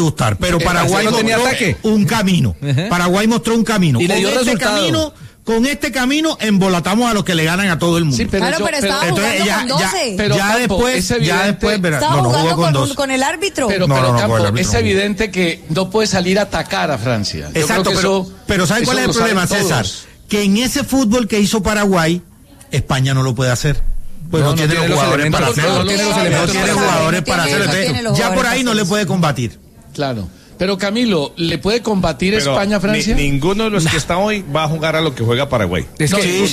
gustar, pero Paraguay no tenía ataque. Un camino. Paraguay mostró un camino. Y le dio resultado. Con este camino embolatamos a los que le ganan a todo el mundo. Sí, pero estaba jugando con 12. Estaba jugando con el árbitro. Pero es evidente que no puede salir a atacar a Francia. Exacto, pero ¿sabe cuál es el problema, César? Que en ese fútbol que hizo Paraguay, España no lo puede hacer. Pues no tiene los jugadores para hacerlo. No tiene jugadores para hacerlo. Ya por ahí no le puede combatir. Claro. Pero Camilo, ¿le puede combatir España a Francia? Ninguno de los que está hoy va a jugar a lo que juega Paraguay. Es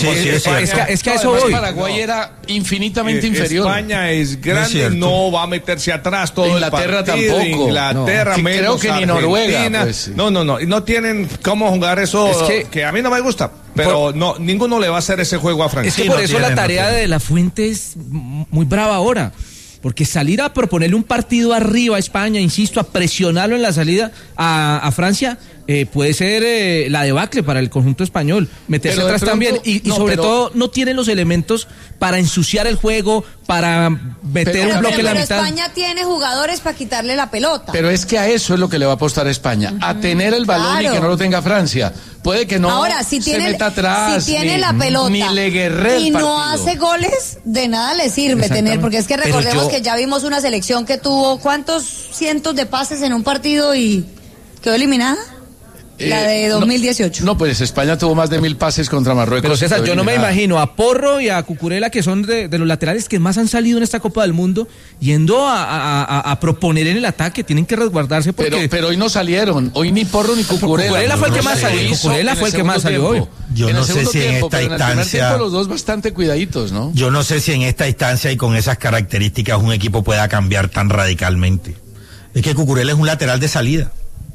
que a eso voy. Paraguay era infinitamente inferior. España es grande, no va a meterse atrás todo Inglaterra el partido. Tampoco. Inglaterra, menos creo que ni Noruega. Pues. No tienen cómo jugar eso, que a mí no me gusta. Pero ninguno le va a hacer ese juego a Francia. Es que por eso la tarea de La Fuente es muy brava ahora. Porque salir a proponerle un partido arriba a España, insisto, a presionarlo en la salida a Francia, puede ser la debacle para el conjunto español. Meterse atrás también. Y sobre todo no tiene los elementos para ensuciar el juego, para meter un bloque en la mitad. España tiene jugadores para quitarle la pelota. Pero es que a eso es lo que le va a apostar a España. A tener el balón y que no lo tenga Francia. Puede que no ahora, si se meta atrás, si tiene la pelota ni le guerre y no hace goles, de nada le sirve tener, porque es que recordemos que ya vimos una selección que tuvo ¿cuántos cientos de pases en un partido y quedó eliminada? La de 2018. No, pues España tuvo más de 1000 pases contra Marruecos. Pero César, yo no me imagino a Porro y a Cucurella, que son de los laterales que más han salido en esta Copa del Mundo, yendo a proponer en el ataque. Tienen que resguardarse porque... Pero hoy no salieron. Hoy ni Porro ni Cucurella. Cucurella fue el que más salió. Cucurella fue el que más salió hoy. Yo no sé si en esta instancia... los dos bastante cuidaditos, ¿no? Yo no sé si en esta instancia y con esas características un equipo pueda cambiar tan radicalmente. Es que Cucurella es un lateral de salida.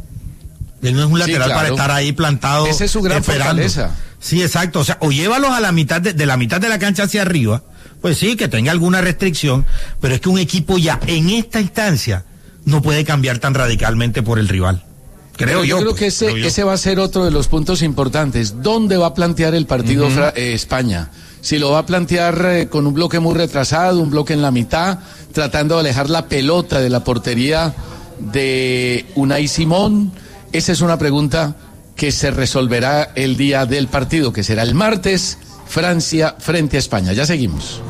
Él no es un lateral para estar ahí plantado. Esa es su gran fortaleza. Sí, exacto. O sea, o llévalos a la mitad de la mitad de la cancha hacia arriba, pues sí, que tenga alguna restricción, pero es que un equipo ya en esta instancia no puede cambiar tan radicalmente por el rival. Yo creo que ese va a ser otro de los puntos importantes. ¿Dónde va a plantear el partido España? Si lo va a plantear con un bloque muy retrasado, un bloque en la mitad, tratando de alejar la pelota de la portería de Unai Simón. Esa es una pregunta que se resolverá el día del partido, que será el martes, Francia frente a España. Ya seguimos.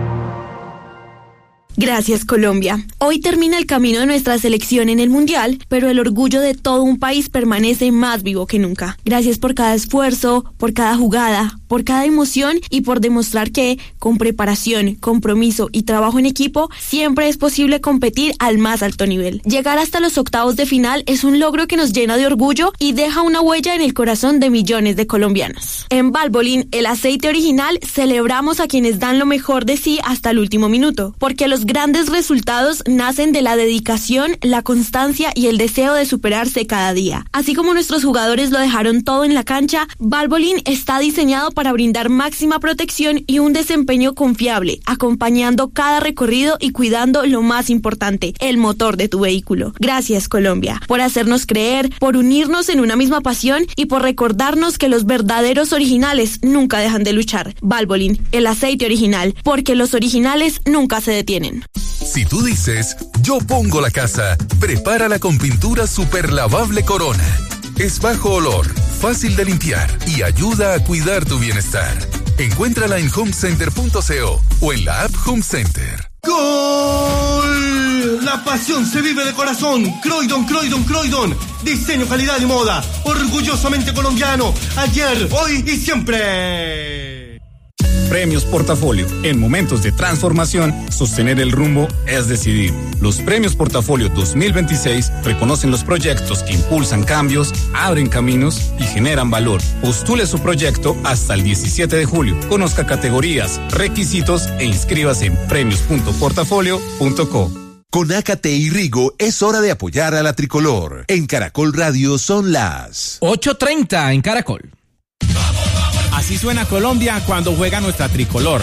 Gracias, Colombia. Hoy termina el camino de nuestra selección en el Mundial, pero el orgullo de todo un país permanece más vivo que nunca. Gracias por cada esfuerzo, por cada jugada, por cada emoción y por demostrar que, con preparación, compromiso y trabajo en equipo, siempre es posible competir al más alto nivel. Llegar hasta los octavos de final es un logro que nos llena de orgullo y deja una huella en el corazón de millones de colombianos. En Valvoline, el aceite original, celebramos a quienes dan lo mejor de sí hasta el último minuto, porque los grandes resultados nacen de la dedicación, la constancia y el deseo de superarse cada día. Así como nuestros jugadores lo dejaron todo en la cancha, Valvoline está diseñado para brindar máxima protección y un desempeño confiable, acompañando cada recorrido y cuidando lo más importante, el motor de tu vehículo. Gracias, Colombia, por hacernos creer, por unirnos en una misma pasión y por recordarnos que los verdaderos originales nunca dejan de luchar. Valvoline, el aceite original, porque los originales nunca se detienen. Si tú dices, yo pongo la casa, prepárala con pintura super lavable Corona. Es bajo olor, fácil de limpiar y ayuda a cuidar tu bienestar. Encuéntrala en homecenter.co o en la app Home Center. ¡Gol! La pasión se vive de corazón. Croydon. Diseño, calidad y moda. Orgullosamente colombiano. Ayer, hoy y siempre. Premios Portafolio. En momentos de transformación, sostener el rumbo es decidir. Los Premios Portafolio 2026 reconocen los proyectos que impulsan cambios, abren caminos y generan valor. Postule su proyecto hasta el 17 de julio. Conozca categorías, requisitos e inscríbase en premios.portafolio.co. Con Ácate y Rigo es hora de apoyar a la tricolor. En Caracol Radio son las 8:30 en Caracol. Así suena Colombia cuando juega nuestra tricolor.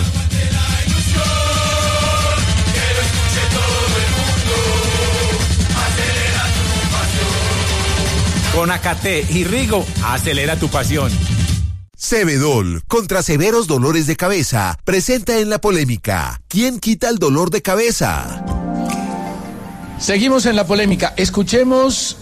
Con Ácate y Rigo, acelera tu pasión. Cebedol, contra severos dolores de cabeza, presenta en la polémica, ¿quién quita el dolor de cabeza? Seguimos en la polémica. Escuchemos